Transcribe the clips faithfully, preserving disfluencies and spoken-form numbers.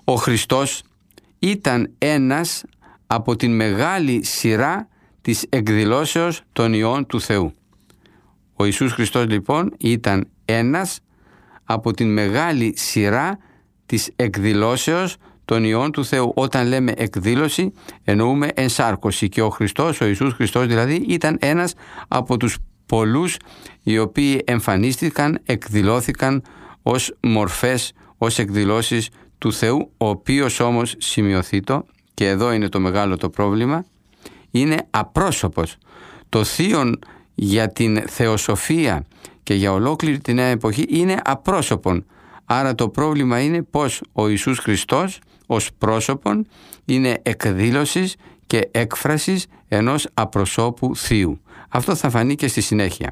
Ο Χριστός ήταν ένας από την μεγάλη σειρά της εκδηλώσεως των Υιών του Θεού. Ο Ιησούς Χριστός λοιπόν ήταν ένας από την μεγάλη σειρά της εκδηλώσεως των Υιών του Θεού. Όταν λέμε εκδήλωση εννοούμε ενσάρκωση, και ο Χριστός, ο Ιησούς Χριστός δηλαδή, ήταν ένας από τους πολλούς οι οποίοι εμφανίστηκαν, εκδηλώθηκαν ως μορφές, ως εκδηλώσεις του Θεού, ο οποίος όμως, σημειωθήτο, και εδώ είναι το μεγάλο το πρόβλημα, είναι απρόσωπος. Το θείον για την θεοσοφία και για ολόκληρη τη νέα εποχή είναι απρόσωπον. Άρα το πρόβλημα είναι πως ο Ιησούς Χριστός ως πρόσωπον είναι εκδήλωσης και έκφρασης ενός απροσώπου θείου. Αυτό θα φανεί και στη συνέχεια.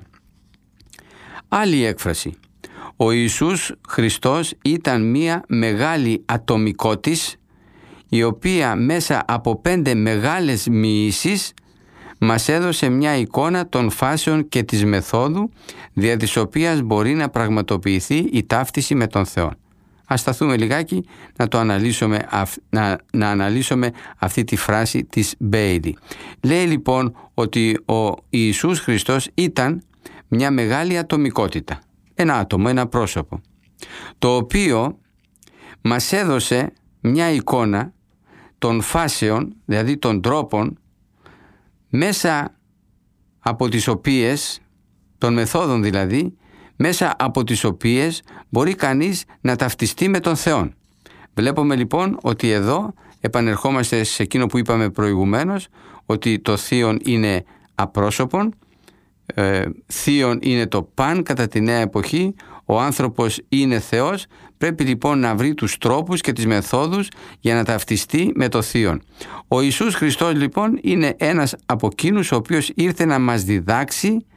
Άλλη έκφραση. Ο Ιησούς Χριστός ήταν μία μεγάλη ατομικότης, η οποία μέσα από πέντε μεγάλες μοιήσεις μας έδωσε μια εικόνα των φάσεων και της μεθόδου δια της οποίας μπορεί να πραγματοποιηθεί η ταύτιση με τον Θεό. Ας σταθούμε λιγάκι να το αναλύσουμε, να, να αναλύσουμε αυτή τη φράση της Μπέιλι. Λέει λοιπόν ότι ο Ιησούς Χριστός ήταν μια μεγάλη ατομικότητα, ένα άτομο, ένα πρόσωπο, το οποίο μας έδωσε μια εικόνα των φάσεων, δηλαδή των τρόπων μέσα από τις οποίες, των μεθόδων δηλαδή, μέσα από τις οποίες μπορεί κανείς να ταυτιστεί με τον Θεό. Βλέπουμε λοιπόν ότι εδώ επανερχόμαστε σε εκείνο που είπαμε προηγουμένως, ότι το θείον είναι απρόσωπον, ε, θείον είναι το παν κατά τη νέα εποχή, ο άνθρωπος είναι Θεός, πρέπει λοιπόν να βρει τους τρόπους και τις μεθόδους για να ταυτιστεί με το θείον. Ο Ιησούς Χριστός λοιπόν είναι ένας από εκείνους ο οποίος ήρθε να μας διδάξει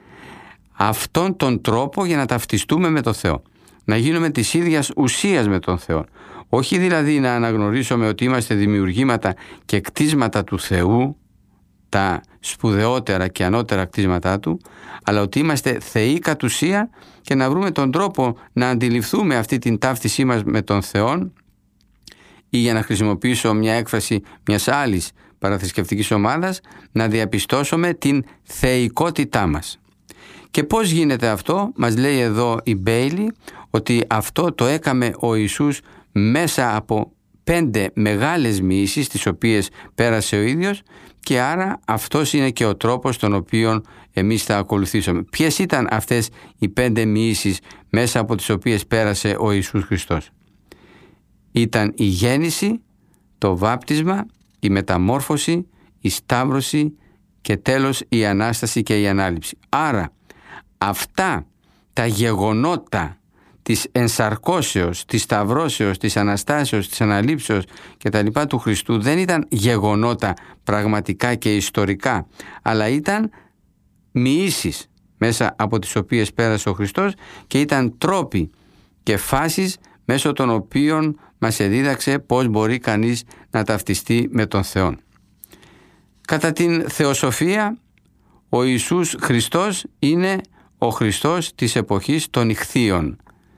αυτόν τον τρόπο για να ταυτιστούμε με το Θεό, να γίνουμε της ίδιας ουσίας με τον Θεό. Όχι δηλαδή να αναγνωρίσουμε ότι είμαστε δημιουργήματα και κτίσματα του Θεού, τα σπουδαιότερα και ανώτερα κτίσματά του, αλλά ότι είμαστε θεοί κατ' ουσία, και να βρούμε τον τρόπο να αντιληφθούμε αυτή την ταύτισή μας με τον Θεό, ή για να χρησιμοποιήσω μια έκφραση μιας άλλης παραθρησκευτικής ομάδας, να διαπιστώσουμε την θεϊκότητά μας. Και πώς γίνεται αυτό? Μας λέει εδώ η Μπέιλι ότι αυτό το έκαμε ο Ιησούς μέσα από πέντε μεγάλες μοιήσεις τις οποίες πέρασε ο ίδιος, και άρα αυτός είναι και ο τρόπος τον οποίο εμείς θα ακολουθήσουμε. Ποιες ήταν αυτές οι πέντε μοιήσεις μέσα από τις οποίες πέρασε ο Ιησούς Χριστός? Ήταν η γέννηση, το βάπτισμα, η μεταμόρφωση, η σταύρωση και τέλος η Ανάσταση και η Ανάληψη. Άρα αυτά τα γεγονότα της ενσαρκώσεως, της σταυρώσεως, της Αναστάσεως, της Αναλήψεως και τα λοιπά του Χριστού δεν ήταν γεγονότα πραγματικά και ιστορικά, αλλά ήταν μοιήσεις μέσα από τις οποίες πέρασε ο Χριστός, και ήταν τρόποι και φάσεις μέσω των οποίων μας εδίδαξε πώς μπορεί κανείς να ταυτιστεί με τον Θεό. Κατά την θεοσοφία, ο Ιησούς Χριστός είναι ο Χριστός της εποχής των Ιχθύων,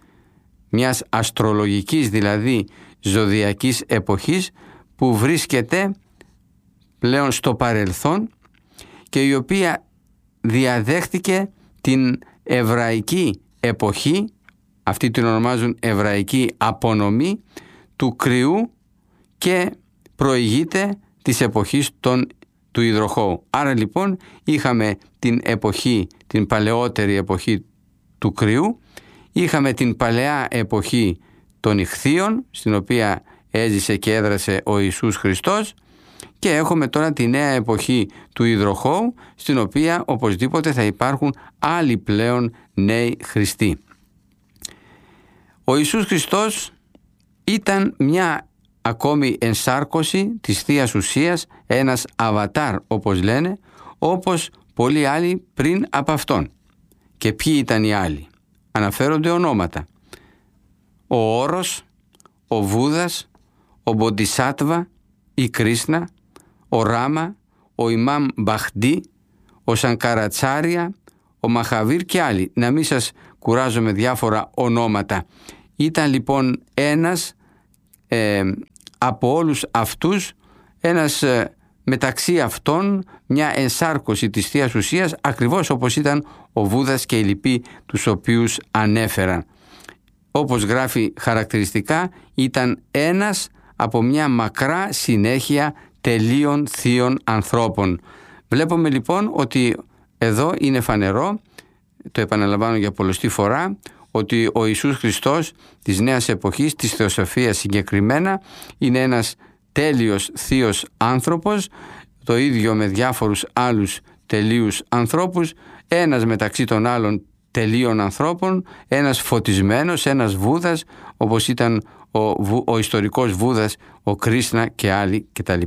μιας αστρολογικής δηλαδή ζωδιακής εποχής που βρίσκεται πλέον στο παρελθόν και η οποία διαδέχτηκε την εβραϊκή εποχή, αυτή την ονομάζουν εβραϊκή απονομή του κρυού, και προηγείται της εποχής των, του υδροχώου. Άρα λοιπόν είχαμε την εποχή, την παλαιότερη εποχή του κρυού, είχαμε την παλαιά εποχή των Ιχθύων, στην οποία έζησε και έδρασε ο Ιησούς Χριστός, και έχουμε τώρα τη νέα εποχή του υδροχώου, στην οποία οπωσδήποτε θα υπάρχουν άλλοι πλέον νέοι Χριστοί. Ο Ιησούς Χριστός ήταν μια ακόμη ενσάρκωση της Θείας Ουσίας, ένας αβατάρ όπως λένε, όπως πολλοί άλλοι πριν από αυτόν. Και ποιοι ήταν οι άλλοι? Αναφέρονται ονόματα. Ο Όρος, ο Βούδας, ο Μποντισάτβα, η Κρίσνα, ο Ράμα, ο Ιμάμ Μπαχντή, ο Σανκαρατσάρια, ο Μαχαβίρ και άλλοι. Να μην σας κουράζω με διάφορα ονόματα. Ήταν λοιπόν ένας ε, από όλους αυτούς ένας μεταξύ αυτών μια ενσάρκωση της Θείας Ουσίας, ακριβώς όπως ήταν ο Βούδας και οι λοιποί τους οποίους ανέφεραν. Όπως γράφει χαρακτηριστικά, ήταν ένας από μια μακρά συνέχεια τελείων θείων ανθρώπων. Βλέπουμε λοιπόν ότι εδώ είναι φανερό, το επαναλαμβάνω για πολλοστή φορά, ότι ο Ιησούς Χριστός της νέας εποχής, της θεοσοφίας συγκεκριμένα, είναι ένας τέλειος θείος άνθρωπος, το ίδιο με διάφορους άλλους τελείους ανθρώπους, ένας μεταξύ των άλλων τελείων ανθρώπων, ένας φωτισμένος, ένας Βούδας, όπως ήταν ο, ο ιστορικός Βούδας, ο Κρίσνα και άλλοι κτλ.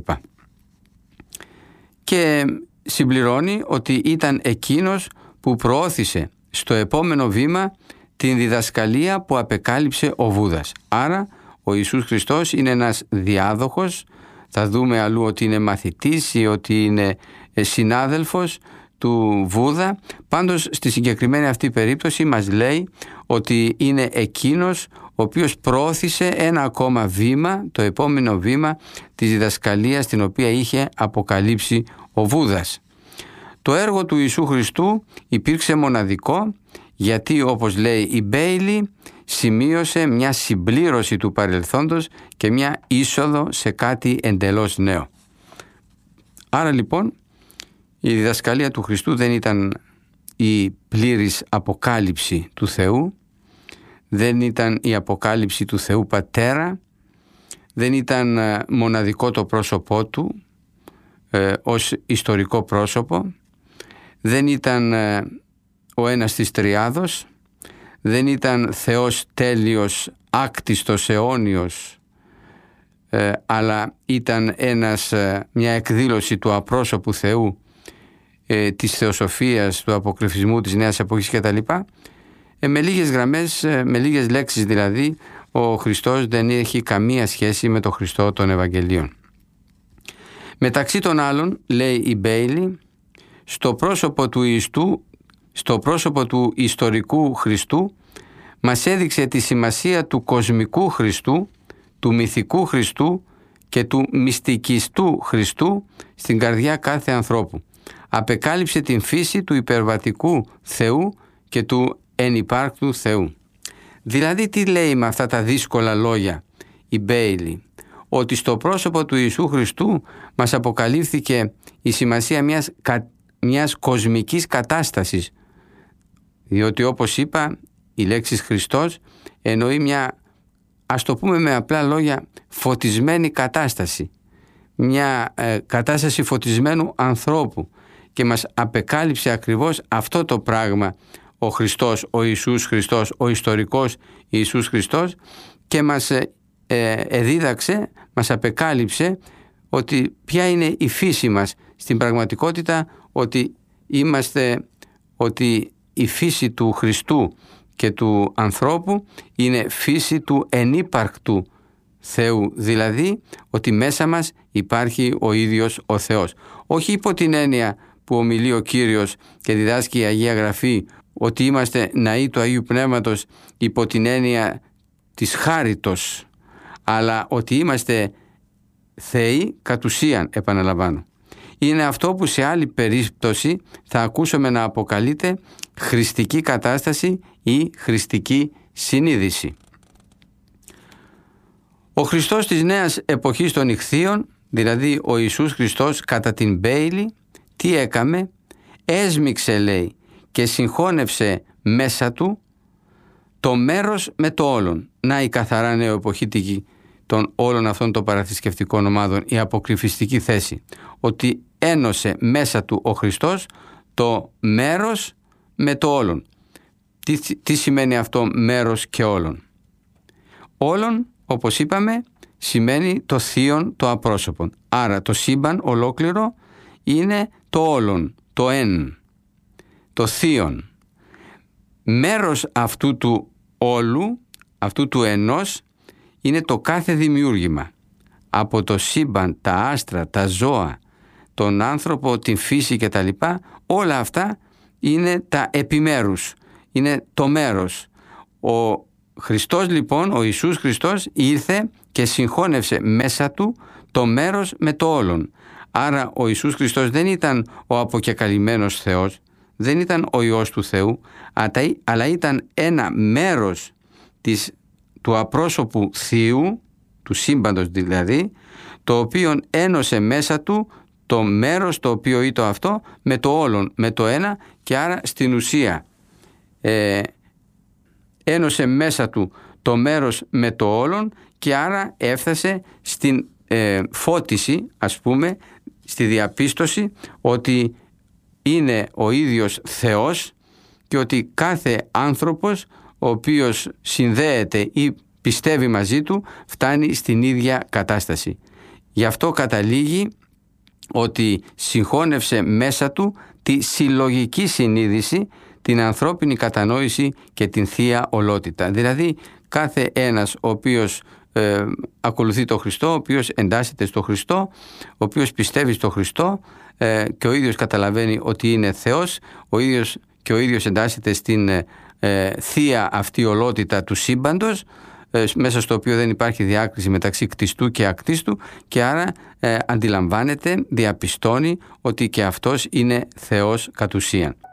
Και συμπληρώνει ότι ήταν εκείνος που προώθησε στο επόμενο βήμα την διδασκαλία που απεκάλυψε ο Βούδας. Άρα ο Ιησούς Χριστός είναι ένας διάδοχος, θα δούμε αλλού ότι είναι μαθητής ή ότι είναι συνάδελφος του Βούδα. Πάντως στη συγκεκριμένη αυτή περίπτωση μας λέει ότι είναι εκείνος ο οποίος προώθησε ένα ακόμα βήμα, το επόμενο βήμα της διδασκαλίας την οποία είχε αποκαλύψει ο Βούδας. Το έργο του Ιησού Χριστού υπήρξε μοναδικό, γιατί όπως λέει η Μπέιλι, σημείωσε μια συμπλήρωση του παρελθόντος και μια είσοδο σε κάτι εντελώς νέο. Άρα λοιπόν η διδασκαλία του Χριστού δεν ήταν η πλήρης αποκάλυψη του Θεού, δεν ήταν η αποκάλυψη του Θεού Πατέρα, δεν ήταν μοναδικό το πρόσωπό του ε, ως ιστορικό πρόσωπο, δεν ήταν ε, ο ένας της τριάδος, δεν ήταν Θεός τέλειος, άκτιστος, αιώνιος, ε, αλλά ήταν ένας, ε, μια εκδήλωση του απρόσωπου Θεού, ε, της θεοσοφίας, του αποκρυφισμού της νέας εποχής κτλ. Ε, με λίγες γραμμές, ε, με λίγες λέξεις δηλαδή, ο Χριστός δεν έχει καμία σχέση με τον Χριστό των Ευαγγελίων. Μεταξύ των άλλων, λέει η Μπέιλι, στο πρόσωπο του Ιστού, στο πρόσωπο του ιστορικού Χριστού μας έδειξε τη σημασία του κοσμικού Χριστού, του μυθικού Χριστού και του μυστικιστού Χριστού στην καρδιά κάθε ανθρώπου. Απεκάλυψε την φύση του υπερβατικού Θεού και του ενυπάρκτου Θεού. Δηλαδή τι λέει με αυτά τα δύσκολα λόγια η Μπέιλι? Ότι στο πρόσωπο του Ιησού Χριστού μας αποκαλύφθηκε η σημασία μιας, μιας κοσμικής κατάστασης, διότι όπως είπα η λέξη Χριστός εννοεί μια, ας το πούμε με απλά λόγια, φωτισμένη κατάσταση, μια ε, κατάσταση φωτισμένου ανθρώπου, και μας απεκάλυψε ακριβώς αυτό το πράγμα ο Χριστός, ο Ιησούς Χριστός, ο ιστορικός Ιησούς Χριστός, και μας ε, εδίδαξε, μας απεκάλυψε ότι ποια είναι η φύση μας στην πραγματικότητα, ότι είμαστε, ότι η φύση του Χριστού και του ανθρώπου είναι φύση του ενύπαρκτου Θεού, δηλαδή ότι μέσα μας υπάρχει ο ίδιος ο Θεός. Όχι υπό την έννοια που ομιλεί ο Κύριος και διδάσκει η Αγία Γραφή, ότι είμαστε ναοί του Αγίου Πνεύματος υπό την έννοια της χάριτος, αλλά ότι είμαστε θεοί κατ' ουσίαν, επαναλαμβάνω. Είναι αυτό που σε άλλη περίπτωση θα ακούσουμε να αποκαλείται χριστική κατάσταση ή χριστική συνείδηση. Ο Χριστός της νέας εποχής των ιχθύων, δηλαδή ο Ιησούς Χριστός κατά την Μπέιλι, τι έκαμε? Έσμιξε, λέει, και συγχώνευσε μέσα του το μέρος με το όλον. Να η καθαρά νεοεποχήτικη των όλων αυτών των παραθρησκευτικών ομάδων, η αποκρυφιστική θέση, ότι ένωσε μέσα του ο Χριστός το μέρος με το όλον. Τι, τι σημαίνει αυτό μέρος και όλον? Όλον, όπως είπαμε, σημαίνει το θείον, το απρόσωπον. Άρα το σύμπαν ολόκληρο είναι το όλον, το εν, το θείον. Μέρος αυτού του όλου, αυτού του ενός, είναι το κάθε δημιούργημα. Από το σύμπαν, τα άστρα, τα ζώα, τον άνθρωπο, την φύση κτλ. Όλα αυτά είναι τα επιμέρους, είναι το μέρος. Ο Χριστός λοιπόν, ο Ιησούς Χριστός ήρθε και συγχώνευσε μέσα του το μέρος με το όλον. Άρα ο Ιησούς Χριστός δεν ήταν ο αποκεκαλυμμένος Θεός, δεν ήταν ο Υιός του Θεού, αλλά ήταν ένα μέρος της, του απρόσωπου Θείου, του σύμπαντος δηλαδή, το οποίο ένωσε μέσα του το μέρος το οποίο ήταν αυτό με το όλον, με το ένα, και άρα στην ουσία ε, ένωσε μέσα του το μέρος με το όλον, και άρα έφτασε στην ε, φώτιση, ας πούμε, στη διαπίστωση ότι είναι ο ίδιος Θεός και ότι κάθε άνθρωπος ο οποίος συνδέεται ή πιστεύει μαζί του φτάνει στην ίδια κατάσταση. Γι' αυτό καταλήγει ότι συγχώνευσε μέσα του τη συλλογική συνείδηση, την ανθρώπινη κατανόηση και την θεία ολότητα. Δηλαδή κάθε ένας ο οποίος ε, ακολουθεί τον Χριστό, ο οποίος εντάσσεται στο Χριστό, ο οποίος πιστεύει στο Χριστό ε, και ο ίδιος καταλαβαίνει ότι είναι Θεός, ο ίδιος και ο ίδιος εντάσσεται στην ε, θεία αυτή ολότητα του σύμπαντος, ε, μέσα στο οποίο δεν υπάρχει διάκριση μεταξύ κτιστού και ακτίστου, και άρα ε, αντιλαμβάνεται, διαπιστώνει ότι και αυτός είναι Θεός κατ' ουσίαν.